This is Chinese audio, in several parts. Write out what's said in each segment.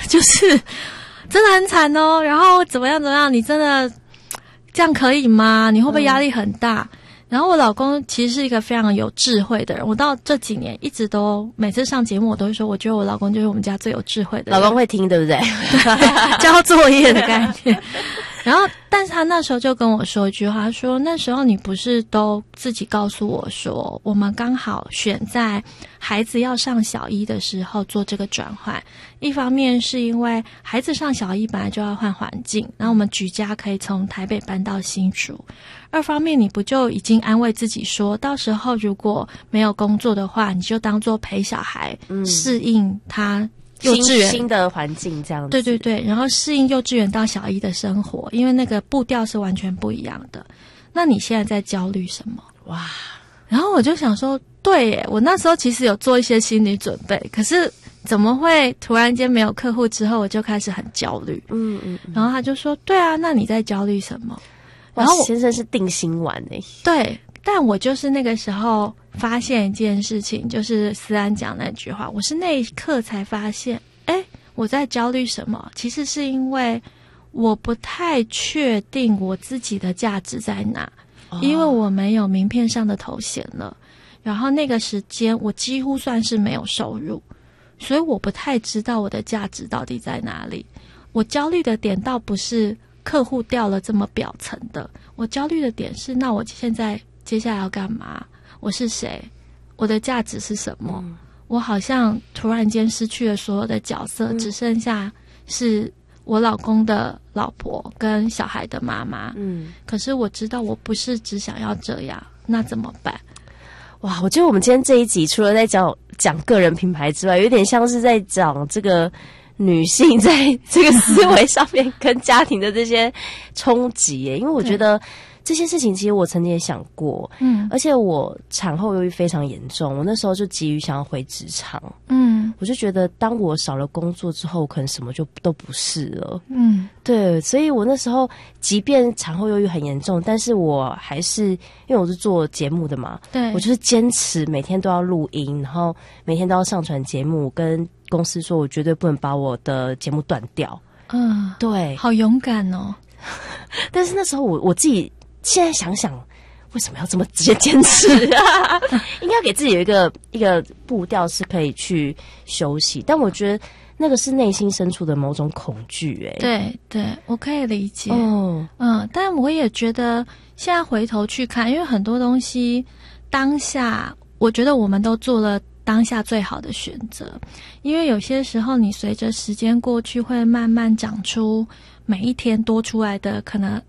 就是真的很惨哦，然后怎么样，你真的这样可以吗？你会不会压力很大？然后我老公其实是一个非常有智慧的人，我到这几年一直都每次上节目我都会说，我觉得我老公就是我们家最有智慧的人。 老公会听对不对？ 交作业的概念。然后但是他那时候就跟我说一句话，他说那时候你不是都自己告诉我说我们刚好选在孩子要上小一的时候做这个转换，一方面是因为孩子上小一本来就要换环境，然后我们举家可以从台北搬到新竹，二方面你不就已经安慰自己说到时候如果没有工作的话，你就当做陪小孩适应他幼稚园新的环境这样子。 对对对，然后适应幼稚园到小一的生活，因为那个步调是完全不一样的。那你现在在焦虑什么？ 哇！ 然后我就想说，对耶，我那时候其实有做一些心理准备，可是怎么会突然间没有客户之后我就开始很焦虑？然后他就说，对啊，那你在焦虑什么？然后先生是定心丸耶。 对，但我就是那个时候发现一件事情，就是思安讲那句话，我是那一刻才发现，我在焦虑什么？其实是因为我不太确定我自己的价值在哪，因为我没有名片上的头衔了，然后那个时间我几乎算是没有收入，所以我不太知道我的价值到底在哪里。我焦虑的点倒不是客户掉了这么表层的，我焦虑的点是，那我现在接下来要干嘛？我是谁？我的价值是什么？我好像突然间失去了所有的角色，只剩下是我老公的老婆跟小孩的妈妈。可是我知道我不是只想要这样，那怎么办？ 哇，我觉得我们今天这一集除了在讲个人品牌之外，有点像是在讲这个女性在这个思维上面跟家庭的这些冲击耶。因为我觉得这些事情其实我曾经也想过，而且我产后忧郁非常严重，我那时候就急于想要回职场，我就觉得当我少了工作之后，可能什么就都不是了，对，所以我那时候即便产后忧郁很严重，但是我还是因为我是做节目的嘛，对，我就是坚持每天都要录音，然后每天都要上传节目，跟公司说我绝对不能把我的节目断掉，对， 好勇敢哦。 但是那时候我自己现在想想，为什么要这么坚持啊？应该给自己有一个步调是可以去休息，但我觉得那个是内心深处的某种恐惧。 对对，我可以理解。但我也觉得现在回头去看，因为很多东西当下，我觉得我们都做了当下最好的选择，因为有些时候你随着时间过去，会慢慢长出每一天多出来的可能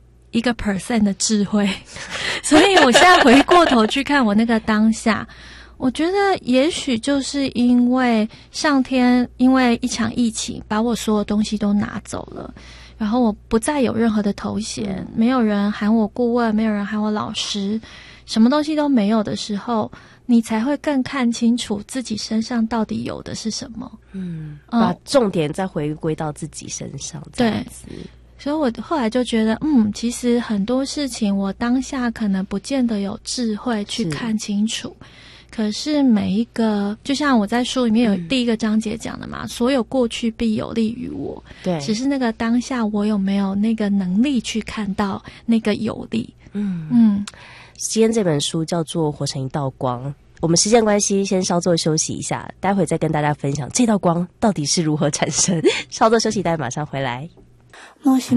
1% 的智慧。所以我现在回过头去看我那个当下，我觉得也许就是因为上天因为一场疫情把我所有东西都拿走了，然后我不再有任何的头衔，没有人喊我顾问，没有人喊我老师，什么东西都没有的时候，你才会更看清楚自己身上到底有的是什么。 把重点再回归到自己身上，这样子。 所以我后来就觉得其实很多事情我当下可能不见得有智慧去看清楚，可是每一个就像我在书里面有第一个章节讲的嘛，所有过去必有利于我，对，只是那个当下我有没有那个能力去看到那个有利。 今天这本书叫做《活成一道光》，我们时间关系先稍作休息一下，待会再跟大家分享这道光到底是如何产生。稍作休息，待会马上回来。